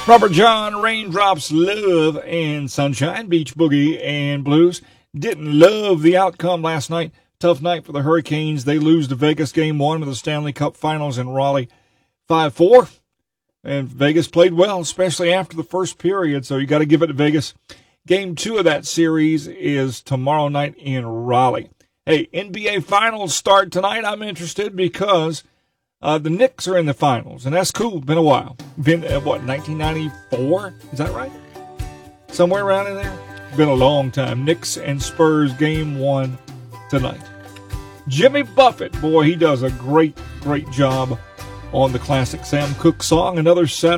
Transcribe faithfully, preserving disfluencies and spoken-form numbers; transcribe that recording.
Robert John, Raindrops, Love, and Sunshine, Beach Boogie, and Blues. Didn't love the outcome last night. Tough night for the Hurricanes. They lose to Vegas game one of the Stanley Cup Finals in Raleigh, five four. And Vegas played well, especially after the first period, so you got to give it to Vegas. Game two of that series is tomorrow night in Raleigh. Hey, N B A Finals start tonight. I'm interested because uh, the Knicks are in the finals, and that's cool. Been a while. Been, uh, what, nineteen ninety-four? Is that right? Somewhere around in there? Been a long time. Knicks and Spurs game one tonight. Jimmy Buffett, boy, he does a great, great job on the classic Sam Cooke song. Another Saturday